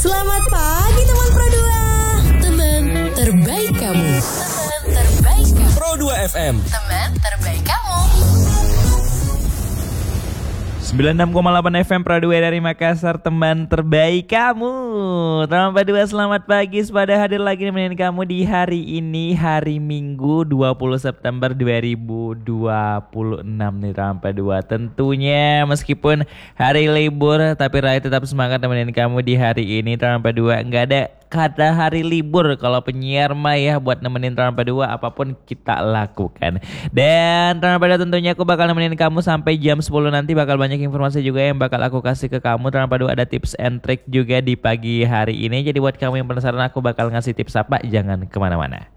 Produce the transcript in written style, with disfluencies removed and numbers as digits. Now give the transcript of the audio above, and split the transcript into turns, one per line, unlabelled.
Selamat pagi teman Pro 2. Teman terbaik kamu. Teman terbaik kamu.
Pro 2 FM.
Teman terbaik kamu.
96,8 FM Pro 2 dari Makassar, teman terbaik kamu. Teman Pro 2, selamat pagi. Pada hadir lagi nemenin kamu di hari ini, hari Minggu 20 September 2026 nih teman Pro 2. Tentunya meskipun hari libur, tapi Rai tetap semangat nemenin kamu di hari ini teman Pro 2. Enggak ada kata hari libur kalau penyiar mah ya, buat nemenin Teman Pada 2 apapun kita lakukan. Dan Teman Pada tentunya aku bakal nemenin kamu sampai jam 10 nanti, bakal banyak informasi juga yang bakal aku kasih ke kamu. Teman Pada 2 ada tips and trick juga di pagi hari ini. Jadi buat kamu yang penasaran aku bakal ngasih tips apa, jangan kemana-mana.